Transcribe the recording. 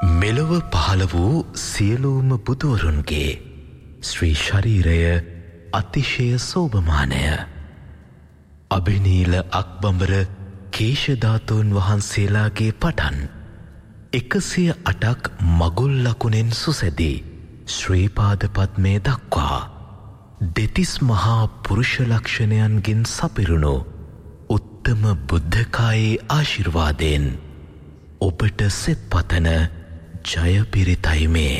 මෙලොව පහළ වූ සියලුම බුදුවරුන්ගේ ශ්‍රී ශරීරය අතිශය සෝභමානය. අභිනීල අක්බඹර කේශධාතුන් වහන්සේලාගේ පටන් 108ක් මගුල් ලකුණෙන් සුසැදී ශ්‍රීපාද පද්මය දක්වා දෙතිස් මහා පුරුෂ ලක්ෂණයන්ගෙන් සපිරුණු උත්තම බුද්ධකායේ ආශිර්වාදයෙන් ඔබට සෙත් පතන ජය පිරිතයි මේ.